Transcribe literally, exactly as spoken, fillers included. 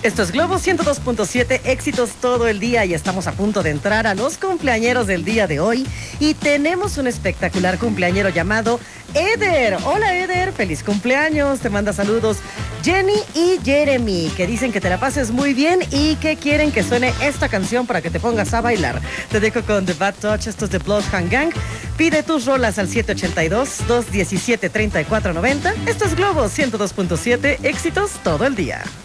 Esto es Globo ciento dos punto siete, éxitos todo el día y estamos a punto de entrar a los cumpleañeros del día de hoy y tenemos un espectacular cumpleañero llamado Eder. Hola Eder, feliz cumpleaños, te manda saludos Jenny y Jeremy, que dicen que te la pases muy bien y que quieren que suene esta canción para que te pongas a bailar. Te dejo con The Bad Touch, estos de Bloodhound Gang. Pide tus rolas al siete ocho dos, dos uno siete, tres cuatro nueve cero. Esto es Globo ciento dos punto siete, éxitos todo el día.